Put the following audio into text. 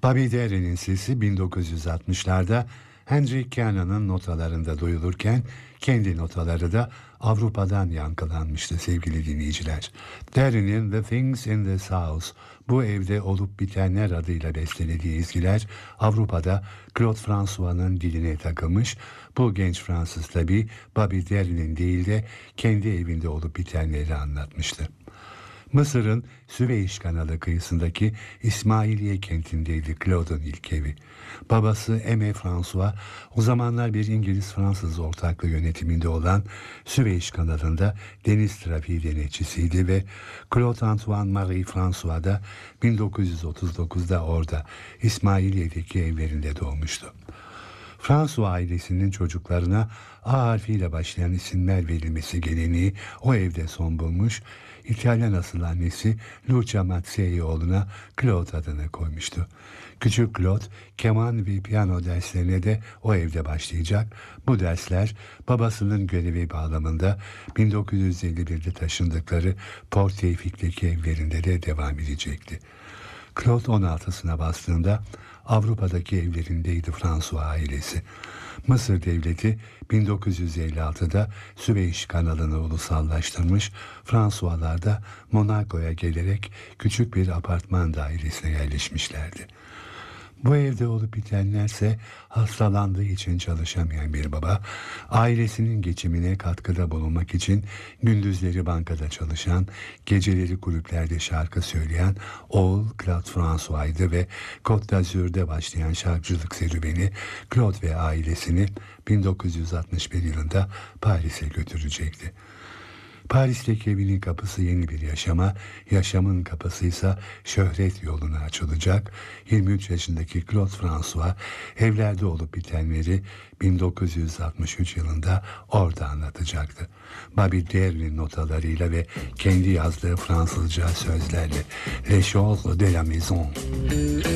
Bobby Darin'in sesi 1960'larda Hendrik Cannon'ın notalarında duyulurken kendi notaları da Avrupa'dan yankılanmıştı sevgili dinleyiciler. Darin'in The Things in This House, bu evde olup bitenler adıyla bestelediği ezgiler Avrupa'da Claude François'ın diline takılmış. Bu genç Fransız tabi Bobby Darin'in değil de kendi evinde olup bitenleri anlatmıştı. Mısır'ın Süveyş kanalı kıyısındaki İsmailiye kentindeydi Claude'un ilk evi. Babası Aimé François o zamanlar bir İngiliz-Fransız ortaklığı yönetiminde olan Süveyş kanalında deniz trafiği denetçisiydi ve Claude Antoine Marie François da 1939'da orada İsmailiye'deki evlerinde doğmuştu. François ailesinin çocuklarına A harfiyle başlayan isimler verilmesi geleneği o evde son bulmuş. İtalyan asıllı annesi Lucia Mazzei oğluna Claude adını koymuştu. Küçük Claude keman ve piyano derslerine de o evde başlayacak. Bu dersler babasının görevi bağlamında 1951'de taşındıkları Port Tevfik'teki evlerinde de devam edecekti. Claude 16'sına bastığında Avrupa'daki evlerindeydi François ailesi. Mısır devleti 1956'da Süveyş kanalını ulusallaştırmış, François'lar da Monaco'ya gelerek küçük bir apartman dairesine yerleşmişlerdi. Bu evde olup bitenlerse hastalandığı için çalışamayan bir baba, ailesinin geçimine katkıda bulunmak için gündüzleri bankada çalışan, geceleri kulüplerde şarkı söyleyen oğul Claude François'ydı ve Côte d'Azur'da başlayan şarkıcılık serüveni Claude ve ailesini 1961 yılında Paris'e götürecekti. Paris'teki evinin kapısı yeni bir yaşama, yaşamın kapısıysa şöhret yoluna açılacak. 23 yaşındaki Claude François evlerde olup bitenleri 1963 yılında orada anlatacaktı. Bobby Darin'in notalarıyla ve kendi yazdığı Fransızca sözlerle Les choses de la maison.